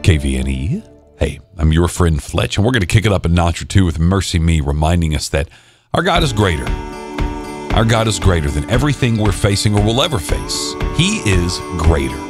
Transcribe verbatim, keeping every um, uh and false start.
K V N E. Hey, I'm your friend Fletch, and we're going to kick it up a notch or two with Mercy Me, reminding us that our God is greater. Our God is greater than everything we're facing or will ever face. He is greater.